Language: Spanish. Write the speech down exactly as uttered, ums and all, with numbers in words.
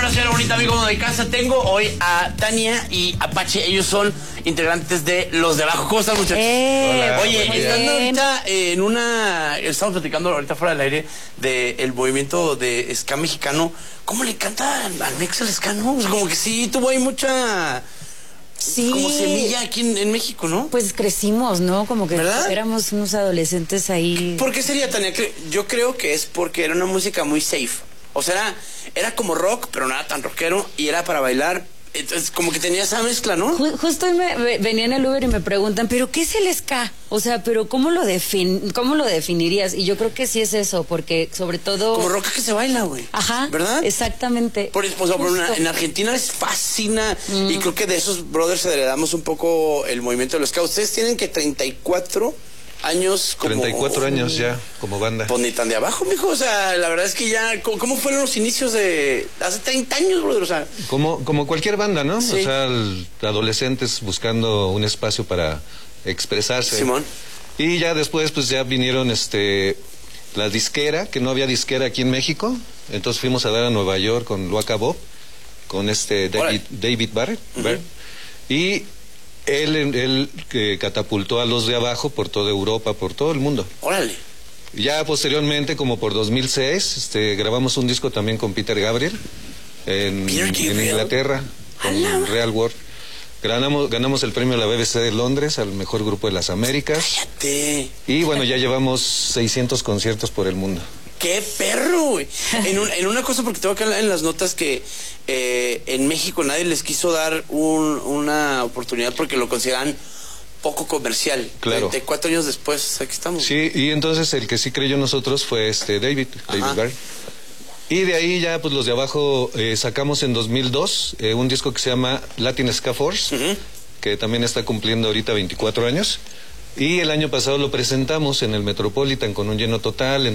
Hola, señora bonita, amigo de casa. Tengo hoy a Tania y Apache. Ellos son integrantes de Los de Abajo. ¿Cómo están, muchachos? Eh, Hola, Oye, muy estando bien. ahorita en una... Estamos platicando ahorita fuera del aire del movimiento de ska mexicano. ¿Cómo le canta al, al Mex el ska, no? Pues como que sí, tuvo ahí mucha... Sí. Como semilla aquí en, en México, ¿no? Pues crecimos, ¿no? Como que ¿verdad? éramos unos adolescentes ahí. ¿Por qué sería, Tania? Yo creo que es porque era una música muy safe. O sea, era, era como rock, pero no era tan rockero y era para bailar. Entonces, como que tenía esa mezcla, ¿no? Ju- justo hoy me, me- venía en el Uber y me preguntan, ¿pero qué es el ska? O sea, ¿pero cómo lo, defin cómo lo definirías? Y yo creo que sí es eso, porque sobre todo... Como rock que se baila, güey. Ajá, ¿verdad? exactamente. Por, o sea, por una- Justo. en Argentina les fascina Mm. y creo que de esos brothers heredamos un poco el movimiento de los ska. Ustedes tienen que treinta y cuatro años como... treinta y cuatro años ya como banda. Pues ni tan de abajo, mijo. O sea, la verdad es que ya... ¿Cómo, cómo fueron los inicios de... Hace treinta años, brother? O sea... Como, como cualquier banda, ¿no? Sí. O sea, el- adolescentes buscando un espacio para expresarse. Simón. Y ya después, pues ya vinieron este la disquera, que no había disquera aquí en México. Entonces fuimos a dar a Nueva York con Luaca Bob, con este David, Órale. David Barrett. Ujú. Barrett. Y él, él que catapultó a Los de Abajo por toda Europa, por todo el mundo. Órale. Ya posteriormente, como por dos mil seis, este, grabamos un disco también con Peter Gabriel en, Peter Gabriel. en Inglaterra, ¡A la con ma- Real World. Ganamos, ganamos el premio de la B B C de Londres al mejor grupo de las Américas. Cállate. Y bueno, ya llevamos seiscientos conciertos por el mundo. ¡Qué perro, güey! En, un- en una cosa, porque tengo acá en las notas que eh, en México nadie les quiso dar un- una oportunidad porque lo consideran poco comercial. Claro. treinta y cuatro años después, aquí estamos. Sí, y entonces el que sí creyó en nosotros fue este David, David Ajá. Barrett. Y de ahí ya, pues Los de Abajo eh, sacamos en dos mil dos eh, un disco que se llama Latin Ska Force, Ujú. que también está cumpliendo ahorita veinticuatro años. Y el año pasado lo presentamos en el Metropolitan con un lleno total.